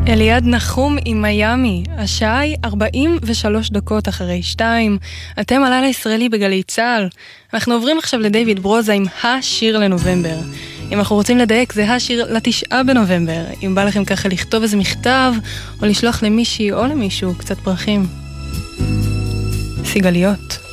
אליעד נחום עם מיאמי, השעה היא 43 דקות אחרי 2, אתם על הלאה ישראלי בגלי צהל. אנחנו עוברים עכשיו לדייוויד ברוזה עם השיר לנובמבר. אם אנחנו רוצים לדייק, זה השיר ל9 בנובמבר. אם בא לכם ככה לכתוב איזה מכתב, או לשלוח למישהי או למישהו קצת פרחים. סיגליות.